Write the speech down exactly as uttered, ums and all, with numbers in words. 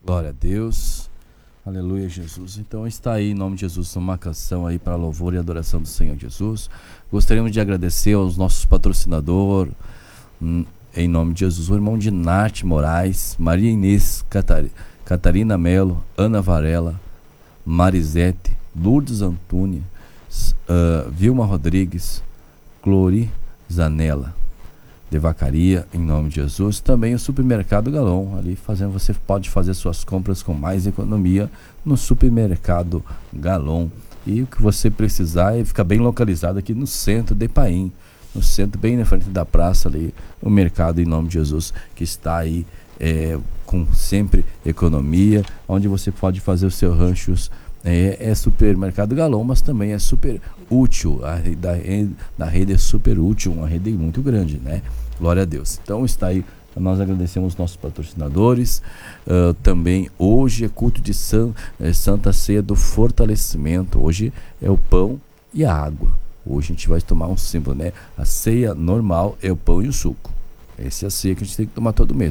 Glória a Deus. Aleluia, Jesus. Então está aí, em nome de Jesus, uma canção aí para louvor e adoração do Senhor Jesus. Gostaríamos de agradecer aos nossos patrocinadores, em nome de Jesus, o irmão de Nath Moraes, Maria Inês Catari, Catarina Melo, Ana Varela, Marisete, Lourdes Antúnia, uh, Vilma Rodrigues, Clori Zanella, de Vacaria, em nome de Jesus. Também o Supermercado Galon, ali fazendo, você pode fazer suas compras com mais economia no Supermercado Galon. E o que você precisar, fica bem localizado aqui no centro de Paim, no centro, bem na frente da praça ali, o mercado, em nome de Jesus, que está aí é, com sempre economia, onde você pode fazer os seus ranchos. É, é Supermercado Galon, mas também é super útil. A rede da, da rede é super útil, uma rede muito grande, né? Glória a Deus. Então está aí, nós agradecemos os nossos patrocinadores. Uh, também hoje é culto de San, é, Santa Ceia do Fortalecimento. Hoje é o pão e a água. Hoje a gente vai tomar um símbolo, né? A ceia normal é o pão e o suco. Essa é a ceia que a gente tem que tomar todo mês.